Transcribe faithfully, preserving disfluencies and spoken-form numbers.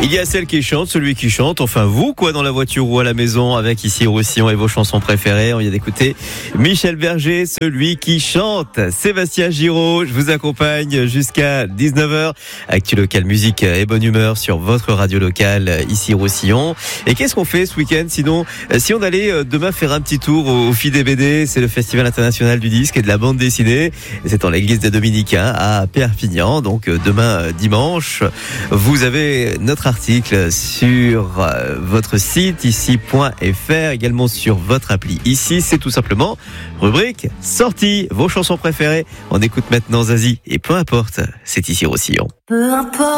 Il y a celle qui chante, celui qui chante, enfin vous quoi, dans la voiture ou à la maison, avec ici Roussillon et vos chansons préférées. On vient d'écouter Michel Berger, celui qui chante. Sébastien Giraud, je vous accompagne jusqu'à dix-neuf heures. Actu local, musique et bonne humeur sur votre radio locale ici Roussillon. Et qu'est-ce qu'on fait ce week-end sinon? Si on allait demain faire un petit tour au F I D B D, c'est le Festival international du disque et de la bande dessinée. C'est en l'église des Dominicains à Perpignan. Donc demain dimanche, vous avez notre article sur votre site ici point f r, également sur votre appli. Ici, c'est tout simplement rubrique sortie, vos chansons préférées. On écoute maintenant Zazie et peu importe, c'est ici Roussillon. Peu importe.